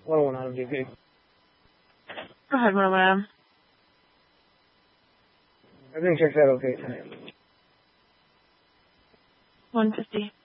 101 on DP. Go ahead, 101. Everything checks out okay tonight. 150.